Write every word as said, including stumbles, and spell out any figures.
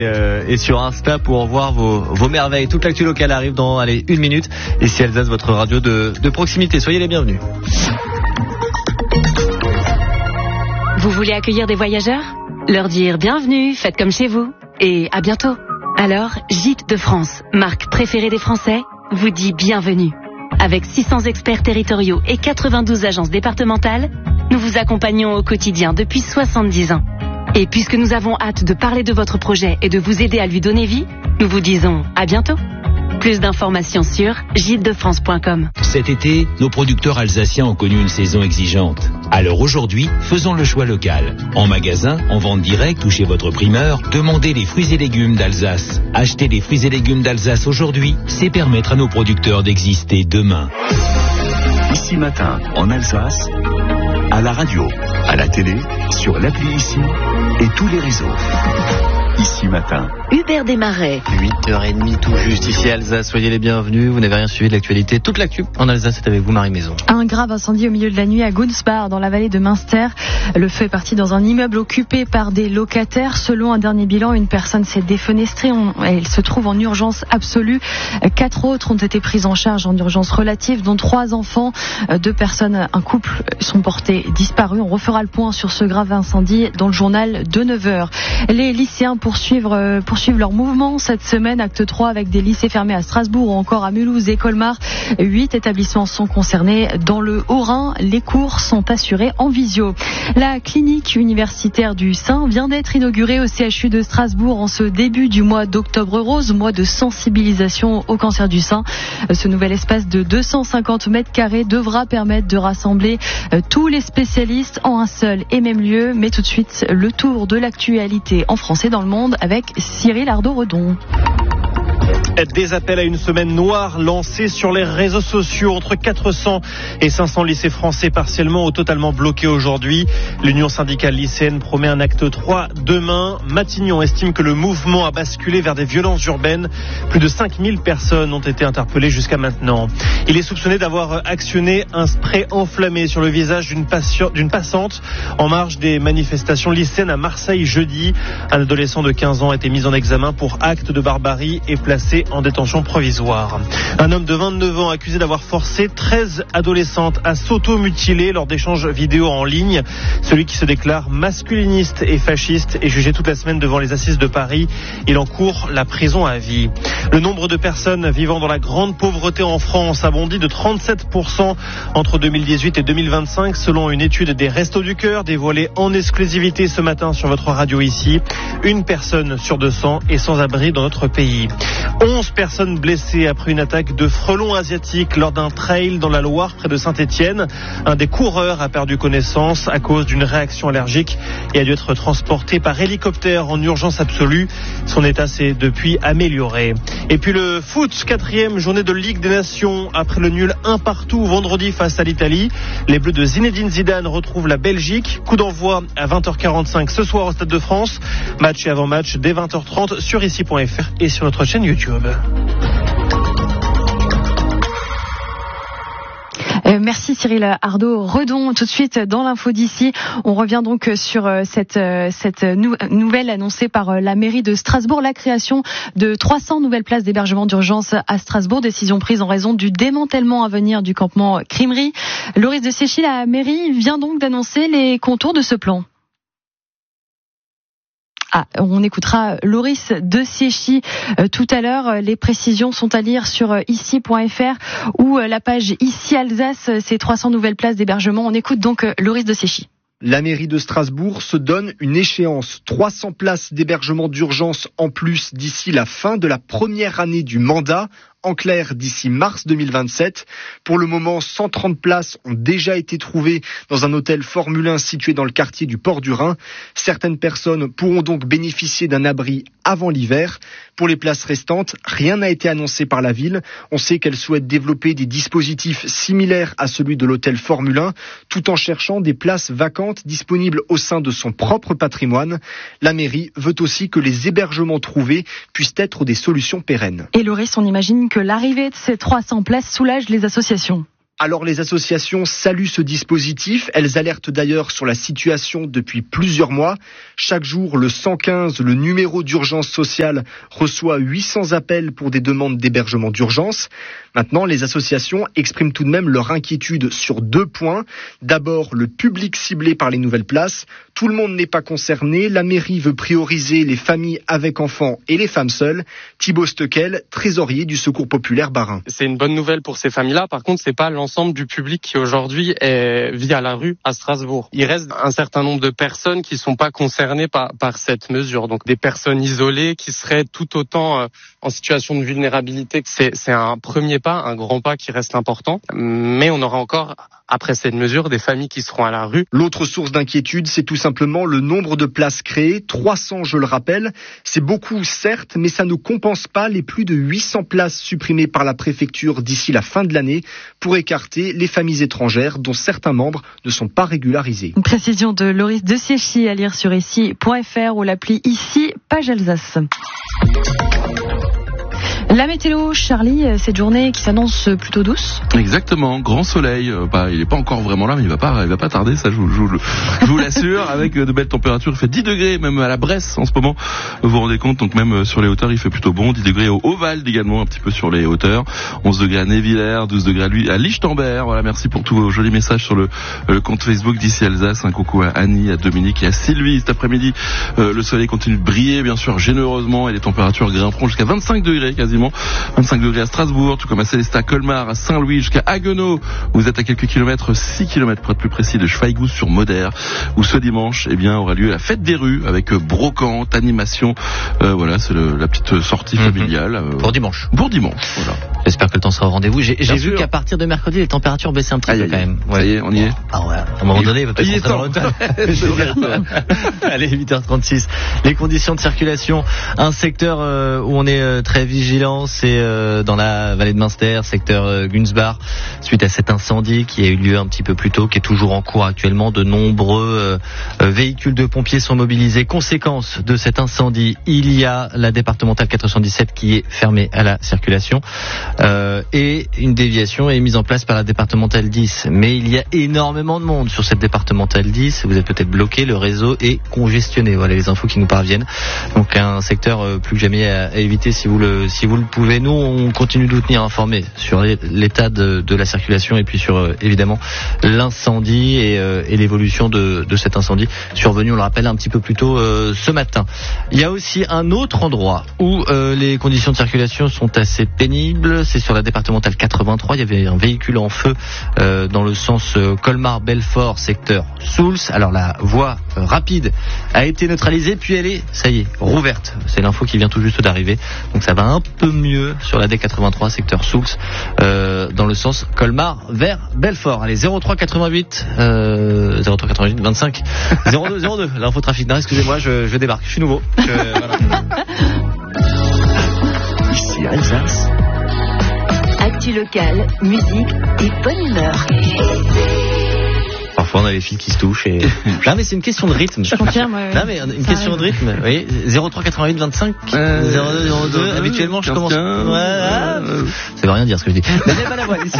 Euh, et sur Insta pour voir vos, vos merveilles. Toute l'actu locale arrive dans allez, une minute. Et si Alsace, votre radio de, de proximité, soyez les bienvenus. Vous voulez accueillir des voyageurs ? Leur dire bienvenue, faites comme chez vous. Et à bientôt. Alors, Gîtes de France, marque préférée des Français, vous dit bienvenue. Avec six cents experts territoriaux et quatre-vingt-douze agences départementales, nous vous accompagnons au quotidien depuis soixante-dix ans. Et puisque nous avons hâte de parler de votre projet et de vous aider à lui donner vie, nous vous disons à bientôt. Plus d'informations sur gîtes de france point com. Cet été, nos producteurs alsaciens ont connu une saison exigeante. Alors aujourd'hui, faisons le choix local. En magasin, en vente directe ou chez votre primeur, demandez les fruits et légumes d'Alsace. Acheter les fruits et légumes d'Alsace aujourd'hui, c'est permettre à nos producteurs d'exister demain. Ici Matin, en Alsace, à la radio, à la télé, sur l'appli Ici et tous les réseaux. Ici Matin. Hubert Desmarais. huit heures trente tout juste ici à Alsace, soyez les bienvenus. Vous n'avez rien suivi de l'actualité. Toute l'actu en Alsace, c'est avec vous Marie Maison. Un grave incendie au milieu de la nuit à Gunzbach, dans la vallée de Münster. Le feu est parti dans un immeuble occupé par des locataires. Selon un dernier bilan, une personne s'est défenestrée. Elle se trouve en urgence absolue. Quatre autres ont été prises en charge en urgence relative, dont trois enfants. Deux personnes, un couple, sont portés disparus. On refera le point sur ce grave incendie dans le journal de neuf heures. Les lycéens poursuivent, poursuivent leur mouvement cette semaine, acte trois, avec des lycées fermés à Strasbourg ou encore à Mulhouse et Colmar. Huit établissements sont concernés. Dans le Haut-Rhin, les cours sont assurés en visio. La clinique universitaire du sein vient d'être inaugurée au C H U de Strasbourg en ce début du mois d'octobre rose, mois de sensibilisation au cancer du sein. Ce nouvel espace de deux cent cinquante mètres carrés devra permettre de rassembler tous les spécialistes en un seul et même lieu. Mais tout de suite, le tour de l'actualité en France et dans le monde avec Cyril Ardo-Redon. Des appels à une semaine noire lancés sur les réseaux sociaux. Entre quatre cents et cinq cents lycées français partiellement ou totalement bloqués aujourd'hui. L'Union syndicale lycéenne promet un acte trois demain. Matignon estime que le mouvement a basculé vers des violences urbaines. Plus de cinq mille personnes ont été interpellées jusqu'à maintenant. Il est soupçonné d'avoir actionné un spray enflammé sur le visage d'une, patient, d'une passante en marge des manifestations lycéennes à Marseille jeudi. Un adolescent de quinze ans a été mis en examen pour acte de barbarie et placé en détention provisoire. Un homme de vingt-neuf ans accusé d'avoir forcé treize adolescentes à s'auto-mutiler lors d'échanges vidéo en ligne. Celui qui se déclare masculiniste et fasciste est jugé toute la semaine devant les assises de Paris. Il encourt la prison à vie. Le nombre de personnes vivant dans la grande pauvreté en France a bondi de trente-sept pour cent entre deux mille dix-huit et deux mille vingt-cinq selon une étude des Restos du Cœur dévoilée en exclusivité ce matin sur votre radio ici. Une personne sur deux cents est sans abri dans notre pays. onze personnes blessées après une attaque de frelons asiatiques lors d'un trail dans la Loire près de Saint-Étienne. Un des coureurs a perdu connaissance à cause d'une réaction allergique et a dû être transporté par hélicoptère en urgence absolue. Son état s'est depuis amélioré. Et puis le foot, quatrième journée de Ligue des Nations après le nul un partout vendredi face à l'Italie. Les Bleus de Zinedine Zidane retrouvent la Belgique. Coup d'envoi à vingt heures quarante-cinq ce soir au Stade de France. Match et avant-match dès vingt heures trente sur ici point f r et sur notre chaîne YouTube. Euh, merci Cyril Ardo-Redon. Tout de suite dans l'info d'ici, on revient donc sur cette, cette nou- nouvelle annoncée par la mairie de Strasbourg, la création de trois cents nouvelles places d'hébergement d'urgence à Strasbourg, décision prise en raison du démantèlement à venir du campement Crimery. Loris de Siechy, la mairie vient donc d'annoncer les contours de ce plan. Ah, on écoutera Loris de Siechy euh, tout à l'heure. Les précisions sont à lire sur euh, ici point f r ou euh, la page Ici Alsace, ces trois cents nouvelles places d'hébergement. On écoute donc euh, Loris de Siechy. La mairie de Strasbourg se donne une échéance. trois cents places d'hébergement d'urgence en plus d'ici la fin de la première année du mandat. En clair, d'ici mars deux mille vingt-sept. Pour le moment, cent trente places ont déjà été trouvées dans un hôtel Formule un situé dans le quartier du Port du Rhin. Certaines personnes pourront donc bénéficier d'un abri avant l'hiver. Pour les places restantes, rien n'a été annoncé par la ville. On sait qu'elle souhaite développer des dispositifs similaires à celui de l'hôtel Formule un, tout en cherchant des places vacantes disponibles au sein de son propre patrimoine. La mairie veut aussi que les hébergements trouvés puissent être des solutions pérennes. Et Loris, on imagine que l'arrivée de ces trois cents places soulage les associations. Alors les associations saluent ce dispositif. Elles alertent d'ailleurs sur la situation depuis plusieurs mois. Chaque jour, le cent quinze, le numéro d'urgence sociale, reçoit huit cents appels pour des demandes d'hébergement d'urgence. Maintenant, les associations expriment tout de même leur inquiétude sur deux points. D'abord, le public ciblé par les nouvelles places. Tout le monde n'est pas concerné. La mairie veut prioriser les familles avec enfants et les femmes seules. Thibaut Steckel, trésorier du Secours populaire Bas-Rhin. C'est une bonne nouvelle pour ces familles-là. Par contre, c'est pas l'ensemble du public qui aujourd'hui est, vit à la rue à Strasbourg. Il reste un certain nombre de personnes qui sont pas concernées par, par cette mesure. Donc des personnes isolées qui seraient tout autant euh, en situation de vulnérabilité. C'est, c'est un premier pas, un grand pas qui reste important. Mais on aura encore, après cette mesure, des familles qui seront à la rue. L'autre source d'inquiétude, c'est tout simplement le nombre de places créées. trois cents, je le rappelle. C'est beaucoup, certes, mais ça ne compense pas les plus de huit cents places supprimées par la préfecture d'ici la fin de l'année pour écarter les familles étrangères dont certains membres ne sont pas régularisés. Une précision de Loris de Siechy à lire sur ici point f r ou l'appli Ici, page Alsace. La météo, Charlie, cette journée qui s'annonce plutôt douce. Exactement, grand soleil. Euh, bah, il n'est pas encore vraiment là, mais il va pas, il va pas tarder, ça je vous, je vous, je vous l'assure. Avec de belles températures, il fait dix degrés, même à la Bresse en ce moment. Vous vous rendez compte, donc même sur les hauteurs, il fait plutôt bon. dix degrés au Haut-Valde également, un petit peu sur les hauteurs. onze degrés à Névillers, douze degrés à, lui, à Lichtenberg. Voilà, merci pour tous vos jolis messages sur le, le compte Facebook d'Ici Alsace. Un coucou à Annie, à Dominique et à Sylvie. Cet après-midi, euh, le soleil continue de briller, bien sûr, généreusement, et les températures grimperont jusqu'à vingt-cinq degrés quasiment. vingt-cinq degrés à Strasbourg, tout comme à Célestat, Colmar, à Saint-Louis, jusqu'à Haguenau. Vous êtes à quelques kilomètres, six kilomètres pour être plus précis, de Schweighouse sur Moder, où ce dimanche, eh bien, aura lieu la fête des rues avec brocante, animation. Euh, voilà, c'est le, la petite sortie mmh. familiale. Euh, pour dimanche. Pour dimanche, voilà. J'espère que le temps sera au rendez-vous. J'ai, j'ai vu qu'à partir de mercredi, les températures baissaient un petit aïe, peu aïe, quand même. Ouais. Ça y est, on y est. Ah ouais. À un moment donné, il va peut-être rentrer dans le Allez, huit heures trente-six. Les conditions de circulation. Un secteur euh, où on est euh, très vigilant, c'est euh, dans la vallée de Münster, secteur euh, Günzbach, suite à cet incendie qui a eu lieu un petit peu plus tôt, qui est toujours en cours actuellement. De nombreux euh, véhicules de pompiers sont mobilisés. Conséquence de cet incendie, il y a la départementale quatre cent dix-sept qui est fermée à la circulation. Euh, et une déviation est mise en place par la départementale dix. Mais il y a énormément de monde sur cette départementale dix. Vous êtes peut-être bloqué, le réseau est congestionné. Voilà les infos qui nous parviennent. Donc un secteur euh, plus que jamais à, à éviter si vous le si vous le pouvez. Nous, on continue de vous tenir informés sur l'état de, de la circulation et puis sur euh, évidemment l'incendie et, euh, et l'évolution de, de cet incendie survenu, on le rappelle, un petit peu plus tôt euh, ce matin. Il y a aussi un autre endroit où euh, les conditions de circulation sont assez pénibles. C'est sur la départementale quatre-vingt-trois. Il y avait un véhicule en feu euh, dans le sens euh, Colmar-Belfort, secteur Souls. Alors la voie euh, rapide a été neutralisée, puis elle est, ça y est, rouverte. C'est l'info qui vient tout juste d'arriver. Donc ça va un peu mieux sur la D quatre-vingt-trois, secteur Souls, euh, dans le sens Colmar vers Belfort. Allez, zéro trois quatre-vingt-huit, euh, zéro trois quatre-vingt-huit vingt-cinq, zéro deux zéro deux. L'info trafic. Non, excusez-moi, je, je débarque. Je suis nouveau. Je, voilà. Ici Alsace. Actu locale, musique et bonne humeur. Parfois on a les fils qui se touchent et... Non mais c'est une question de rythme. Je confirme. Ouais, non mais une question arrive. de rythme. Vous voyez, zéro trois quatre-vingt-huit vingt-cinq, euh, zéro deux zéro deux. Habituellement je commence. Ouais, ah, ça veut rien dire ce que je dis. Mais pas la voix.